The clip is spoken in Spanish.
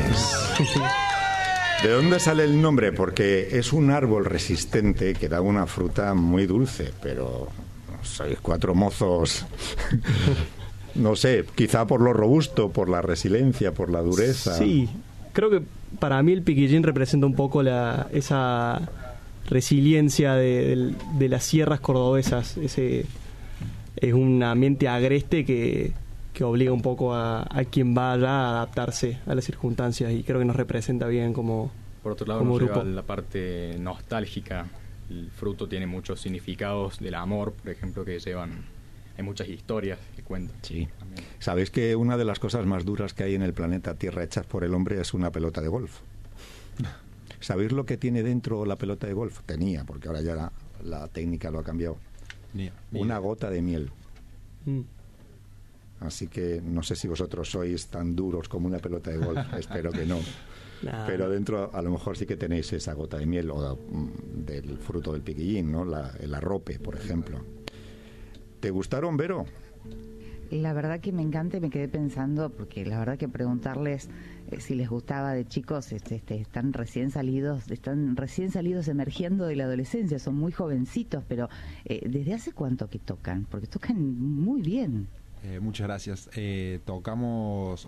¿De dónde sale el nombre? Porque es un árbol resistente que da una fruta muy dulce, pero sois 4 mozos. No sé, quizá por lo robusto, por la resiliencia, por la dureza. Sí, creo que para mí el piquillín representa un poco esa resiliencia de las sierras cordobesas. Es un ambiente agreste que obliga un poco a quien vaya a adaptarse a las circunstancias, y creo que nos representa bien como Por otro lado, nos lleva la parte nostálgica. El fruto tiene muchos significados del amor, por ejemplo, que llevan... Hay muchas historias que cuentan. Sí. ¿Sabéis que una de las cosas más duras que hay en el planeta Tierra hechas por el hombre es una pelota de golf? ¿Sabéis lo que tiene dentro la pelota de golf? Tenía, porque ahora ya la técnica lo ha cambiado. Una gota de miel. Así que no sé si vosotros sois tan duros como una pelota de golf. Espero que no. Pero dentro a lo mejor sí que tenéis esa gota de miel o del fruto del piquillín, ¿no? El arrope, por ejemplo. ¿Te gustaron, Vero? La verdad que me encanta y me quedé pensando, porque la verdad que preguntarles si les gustaba de chicos, están recién salidos emergiendo de la adolescencia, son muy jovencitos, pero ¿desde hace cuánto que tocan? Porque tocan muy bien. Muchas gracias. Tocamos